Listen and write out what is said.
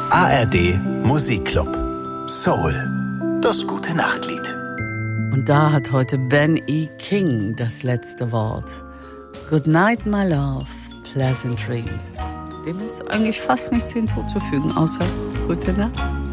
ARD Musikclub. Soul. Das gute Nachtlied. Und da hat heute Ben E. King das letzte Wort. Good night, my love. Pleasant dreams. Dem ist eigentlich fast nichts hinzuzufügen, außer gute Nacht.